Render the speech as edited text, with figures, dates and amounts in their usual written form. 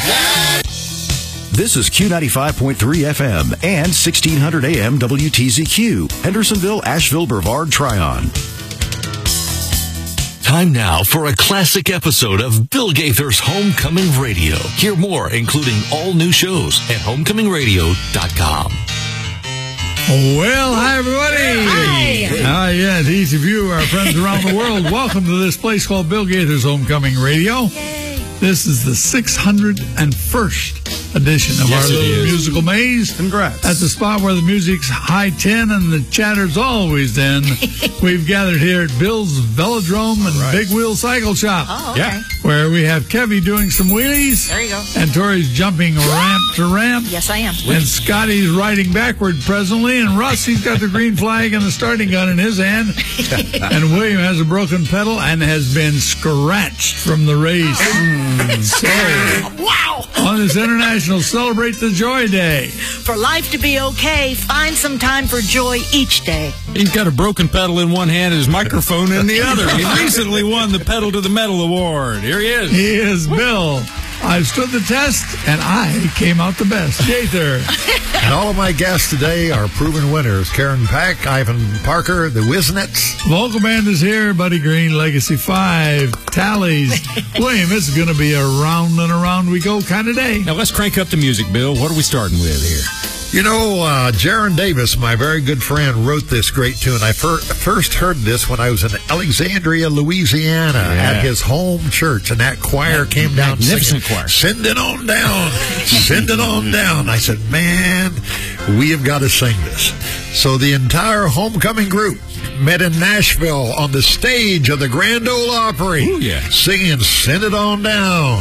This is Q95.3 FM and 1600 AM WTZQ, Hendersonville, Asheville, Brevard, Tryon. Time now for a classic episode of Bill Gaither's Homecoming Radio. Hear more, including all new shows at homecomingradio.com. Well, hi, everybody. Hi. Yeah, to each of you, our friends around the world, welcome to this place called Bill Gaither's Homecoming Radio. Yay. This is the 601st edition of our little musical maze. Congrats. At the spot where the music's high 10 and the chatter's always 10. We've gathered here at Bill's Velodrome and Big Wheel Cycle Shop. Oh, okay. Yeah. Where we have Kevy doing some wheelies. There you go. And Tori's jumping ramp to ramp. Yes, I am. And Scotty's riding backward presently. And Russ, he's got the green flag and the starting gun in his hand. And William has a broken pedal and has been scratched from the race. So, wow! On this International Celebrate the Joy Day. For life to be okay, find some time for joy each day. He's got a broken pedal in one hand and his microphone in the other. He recently won the Pedal to the Metal Award. Here he is. He is Bill. I've stood the test, and I came out the best. Gaither. And all of my guests today are proven winners. Karen Pack, Ivan Parker, the Wiznets. Vocal band is here. Buddy Green, Legacy 5, Tallies. William, it's going to be a round and around we go kind of day. Now, let's crank up the music, Bill. What are we starting with here? You know, Jaron Davis, my very good friend, wrote this great tune. I first heard this when I was in Alexandria, Louisiana, at his home church, and that choir came down magnificent singing, choir. "Send it on down, send it on down." I said, man, we have got to sing this. So the entire homecoming group met in Nashville on the stage of the Grand Ole Opry, Ooh, yeah. singing "Send It On Down."